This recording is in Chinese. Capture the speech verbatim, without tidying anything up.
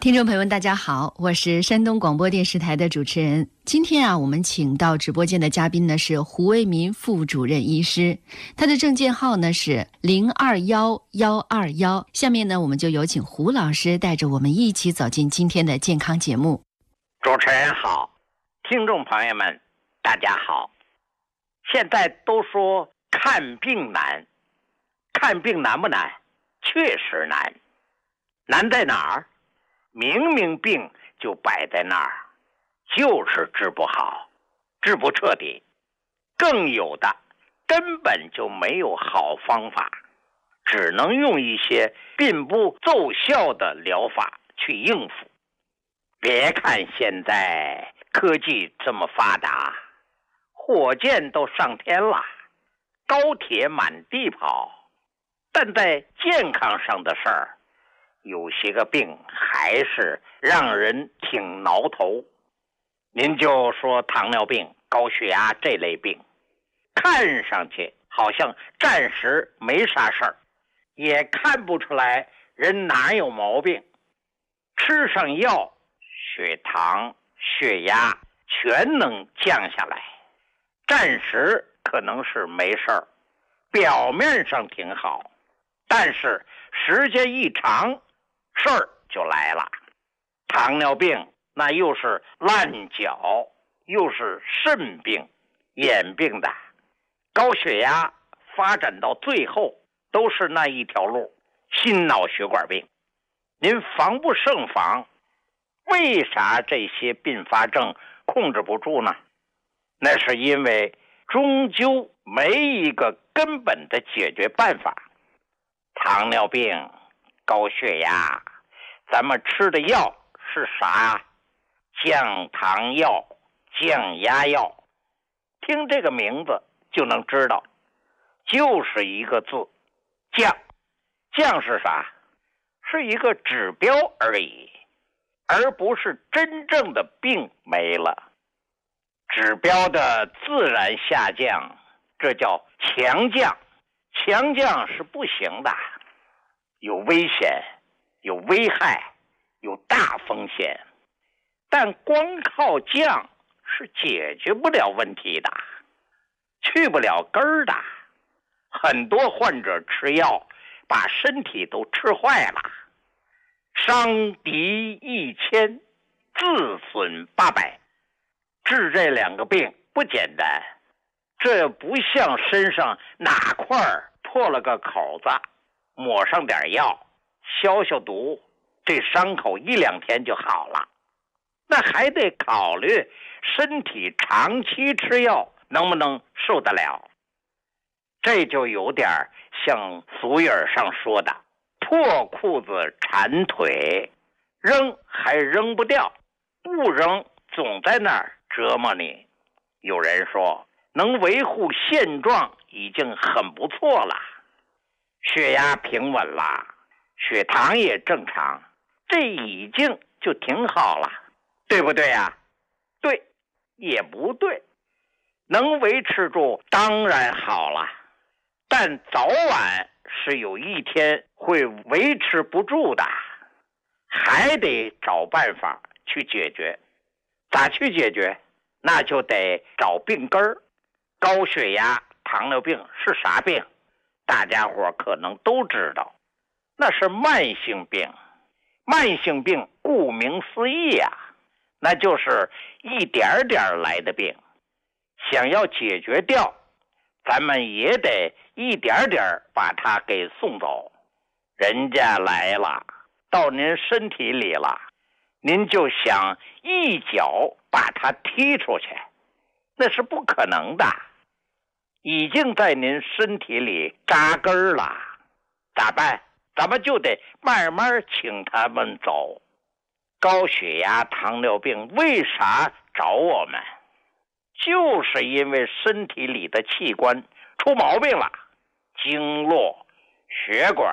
听众朋友们大家好，我是山东广播电视台的主持人。今天啊，我们请到直播间的嘉宾呢是胡为民副主任医师，他的证件号呢是零二幺幺二幺。下面呢，我们就有请胡老师带着我们一起走进今天的健康节目。 主持人好，听众朋友们大家好。现在都说看病难，看病难不难？确实难。难在哪儿？明明病就摆在那儿，就是治不好，治不彻底。更有的根本就没有好方法，只能用一些并不奏效的疗法去应付。别看现在科技这么发达，火箭都上天了，高铁满地跑，但在健康上的事儿，有些个病还是让人挺挠头。您就说糖尿病、高血压这类病，看上去好像暂时没啥事儿，也看不出来人哪有毛病。吃上药，血糖、血压全能降下来，暂时可能是没事儿，表面上挺好，但是时间一长，事儿就来了。糖尿病那又是烂脚，又是肾病、眼病的；高血压发展到最后都是那一条路，心脑血管病。您防不胜防，为啥这些并发症控制不住呢？那是因为终究没一个根本的解决办法。糖尿病、高血压，咱们吃的药是啥？降糖药、降压药，听这个名字就能知道，就是一个字，降。降是啥？是一个指标而已，而不是真正的病没了。指标的自然下降，这叫强降。强降是不行的，有危险，有危害，有大风险。但光靠降是解决不了问题的，去不了根儿的。很多患者吃药把身体都吃坏了，伤敌一千，自损八百。治这两个病不简单，这不像身上哪块破了个口子，抹上点药，消消毒，这伤口一两天就好了。那还得考虑身体长期吃药能不能受得了。这就有点像俗语上说的破裤子缠腿，扔还扔不掉，不扔总在那儿折磨你。有人说能维护现状已经很不错了，血压平稳了，血糖也正常，这已经就挺好了，对不对呀？对，也不对。能维持住当然好了，但早晚是有一天会维持不住的，还得找办法去解决。咋去解决？那就得找病根儿。高血压、糖尿病是啥病？大家伙可能都知道，那是慢性病。慢性病顾名思义呀、啊，那就是一点点来的病。想要解决掉，咱们也得一点点把它给送走。人家来了，到您身体里了，您就想一脚把它踢出去，那是不可能的。已经在您身体里扎根了，咋办？咱们就得慢慢请他们走。高血压、糖尿病为啥找我们？就是因为身体里的器官出毛病了，经络、血管